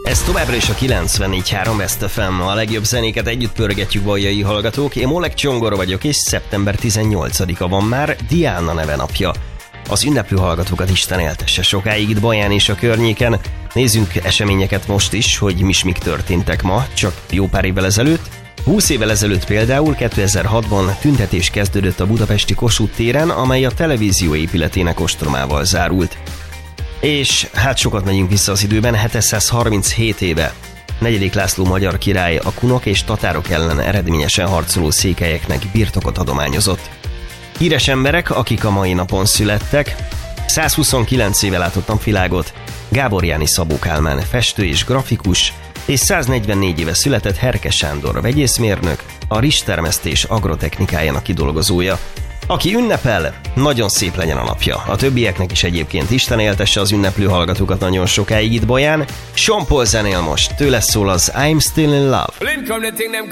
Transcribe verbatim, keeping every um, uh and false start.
Ez továbbra is a kilencvennégy három West ef em, a legjobb zenéket együtt pörgetjük, bajai hallgatók. Én Oleg Csongor vagyok, és szeptember tizennyolcadika van már, Diana neve napja. Az ünneplő hallgatókat Isten éltesse sokáig itt Baján és a környéken. Nézzünk eseményeket most is, hogy mis mik történtek ma, csak jó pár évvel ezelőtt. húsz évvel ezelőtt például kétezer-hatban tüntetés kezdődött a budapesti Kossuth téren, amely a televízió épületének ostromával zárult. És hát sokat megyünk vissza az időben, hétszázharminchét éve. Negyedik László magyar király a kunok és tatárok ellen eredményesen harcoló székelyeknek birtokot adományozott. Híres emberek, akik a mai napon születtek. százhuszonkilenc éve látott napvilágot Gábor Jáni Szabó Kálmán festő és grafikus, és száznegyvennégy éve született Herkes Sándor vegyészmérnök, a rizstermesztés agrotechnikájának kidolgozója. Aki ünnepel, nagyon szép legyen a napja. A többieknek is egyébként Isten éltesse az ünneplő hallgatókat nagyon sokáig itt Baján. Sean Paul zenél most, tőle szól az I'm Still in Love.